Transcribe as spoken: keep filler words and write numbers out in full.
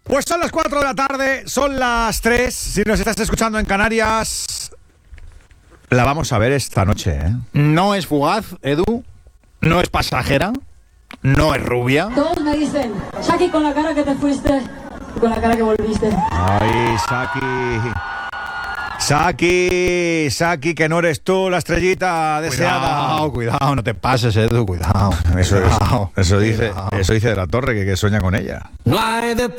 Pues son las cuatro de la tarde, son las tres. Si nos estás escuchando en Canarias, la vamos a ver esta noche, ¿eh? No es fugaz, Edu. No es pasajera. No es rubia. Todos me dicen, Saki, con la cara que te fuiste y con la cara que volviste. Ay, Saki. Saki, Saki, que no eres tú la estrellita deseada. Cuidado, cuidado, no te pases, Edu, cuidado. Eso, cuidado, eso, eso, dice, cuidado. eso dice de la Torre, que, que sueña con ella. No hay de